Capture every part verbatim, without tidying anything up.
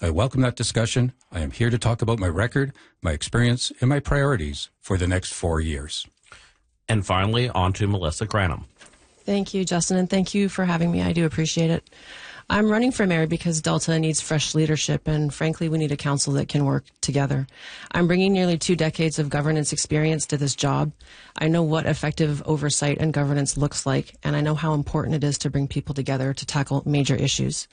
I welcome that discussion. I am here to talk about my record, my experience, and my priorities for the next four years. And finally, on to Melissa Granum. Thank you, Justin, and thank you for having me. I do appreciate it. I'm running for mayor because Delta needs fresh leadership, and frankly, we need a council that can work together. I'm bringing nearly two decades of governance experience to this job. I know what effective oversight and governance looks like, and I know how important it is to bring people together to tackle major issues.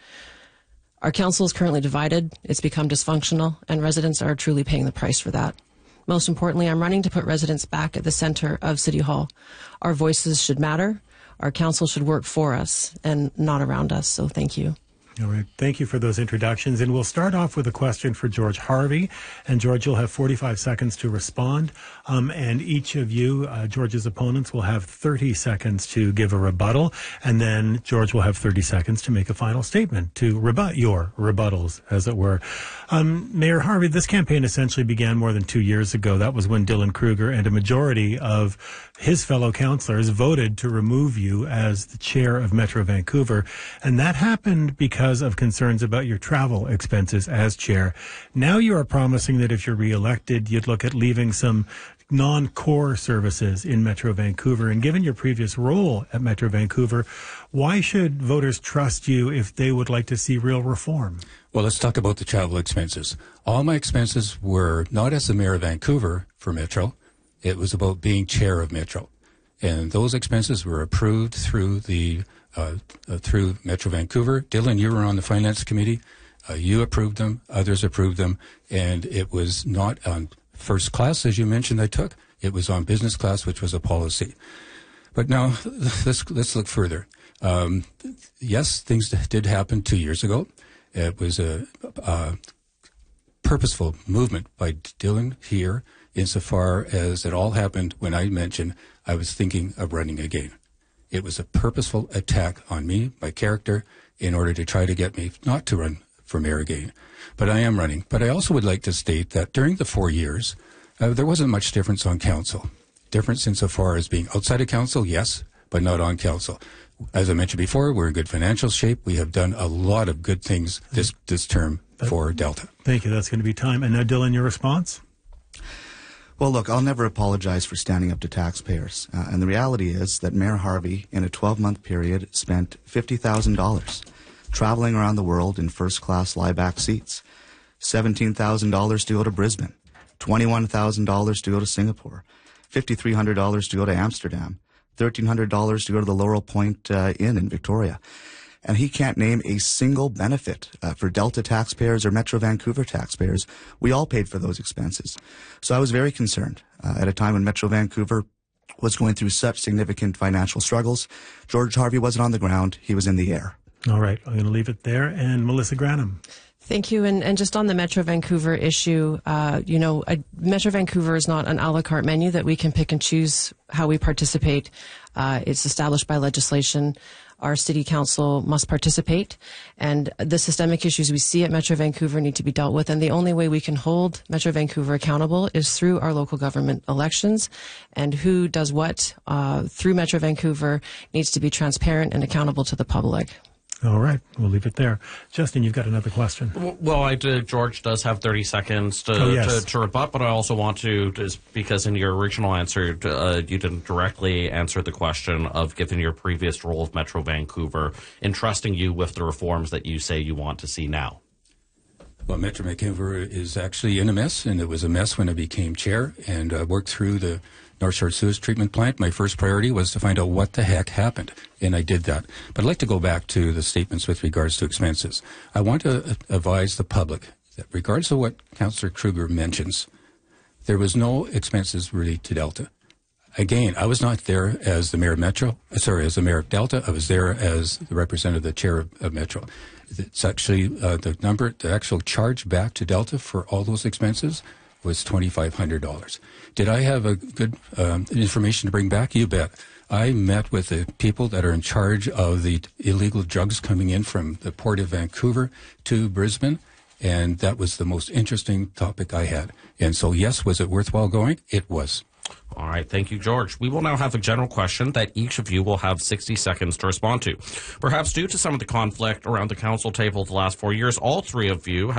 Our council is currently divided, it's become dysfunctional, and residents are truly paying the price for that. Most importantly, I'm running to put residents back at the center of City Hall. Our voices should matter. Our council should work for us and not around us, so thank you. All right. Thank you for those introductions. And we'll start off with a question for George Harvey. And George, you'll have forty-five seconds to respond. Um, and each of you, uh, George's opponents, will have thirty seconds to give a rebuttal. And then George will have thirty seconds to make a final statement to rebut your rebuttals, as it were. Um, Mayor Harvey, this campaign essentially began more than two years ago. That was when Dylan Kruger and a majority of his fellow councillors voted to remove you as the chair of Metro Vancouver. And that happened because of concerns about your travel expenses as chair. Now you are promising that if you're reelected, you'd look at leaving some non-core services in Metro Vancouver. And given your previous role at Metro Vancouver, why should voters trust you if they would like to see real reform? Well, let's talk about the travel expenses. All my expenses were not as the mayor of Vancouver for Metro. It was about being chair of Metro. And those expenses were approved through the uh, uh, through Metro Vancouver. Dylan, you were on the finance committee. Uh, you approved them. Others approved them. And it was not on first class, as you mentioned, I took. It was on business class, which was a policy. But now let's, let's look further. Um, yes, things did happen two years ago. It was a, a purposeful movement by Dylan here, insofar as it all happened when I mentioned I was thinking of running again. It was a purposeful attack on me, my character, in order to try to get me not to run for mayor again. But I am running. But I also would like to state that during the four years, uh, there wasn't much difference on council. Difference insofar as being outside of council, yes, but not on council. As I mentioned before, we're in good financial shape. We have done a lot of good things this, this term for Delta. Thank you. That's going to be time. And now, Dylan, your response? Well, look, I'll never apologize for standing up to taxpayers. Uh, and the reality is that Mayor Harvey, in a twelve-month period, spent fifty thousand dollars traveling around the world in first-class lie-back seats, seventeen thousand dollars to go to Brisbane, twenty-one thousand dollars to go to Singapore, five thousand three hundred dollars to go to Amsterdam, one thousand three hundred dollars to go to the Laurel Point uh, Inn in Victoria. And he can't name a single benefit uh, for Delta taxpayers or Metro Vancouver taxpayers. We all paid for those expenses. So I was very concerned uh, at a time when Metro Vancouver was going through such significant financial struggles. George Harvey wasn't on the ground. He was in the air. All right. I'm going to leave it there. And Melissa Granum. Thank you. And, and just on the Metro Vancouver issue, uh, you know, a, Metro Vancouver is not an a la carte menu that we can pick and choose how we participate. Uh, it's established by legislation. Our city council must participate, and the systemic issues we see at Metro Vancouver need to be dealt with. And the only way we can hold Metro Vancouver accountable is through our local government elections. And who does what uh, through Metro Vancouver needs to be transparent and accountable to the public. All right. We'll leave it there. Justin, you've got another question. Well, I did, George does have thirty seconds to, oh, yes. to, to rebut, but I also want to, just because in your original answer, uh, you didn't directly answer the question of, given your previous role of Metro Vancouver, entrusting you with the reforms that you say you want to see now. Well, Metro Vancouver is actually in a mess, and it was a mess when I became chair and uh, worked through the North Shore Sewage Treatment Plant. My first priority was to find out what the heck happened, and I did that. But I'd like to go back to the statements with regards to expenses. I want to advise the public that regardless of what Councillor Kruger mentions, there was no expenses really to Delta. Again, I was not there as the mayor of Metro, sorry, as the mayor of Delta. I was there as the representative, the chair of, of Metro. It's actually uh, the number, the actual charge back to Delta for all those expenses was twenty-five hundred dollars. Did I have a good um, information to bring back? You bet. I met with the people that are in charge of the illegal drugs coming in from the port of Vancouver to Brisbane, and that was the most interesting topic I had. And so, yes, was it worthwhile going? It was. All right. Thank you, George. We will now have a general question that each of you will have sixty seconds to respond to. Perhaps due to some of the conflict around the council table the last four years, all three of you